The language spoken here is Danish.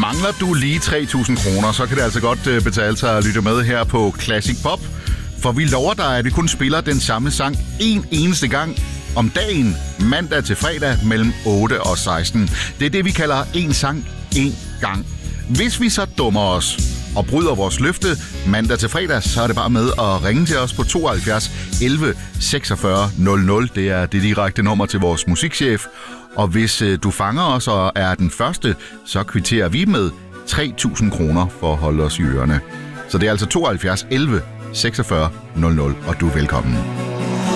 Mangler du lige 3.000 kroner, så kan det altså godt betale sig at lytte med her på Classic Pop. For vi lover dig, at vi kun spiller den samme sang en eneste gang om dagen, mandag til fredag mellem 8 og 16. Det er det, vi kalder en sang, en gang. Hvis vi så dummer os og bryder vores løfte mandag til fredag, så er det bare med at ringe til os på 72 11 46 00. Det er det direkte nummer til vores musikchef. Og hvis du fanger os og er den første, så kvitterer vi med 3.000 kroner for at holde os i ørerne. Så det er altså 72 11 46 00, og du er velkommen.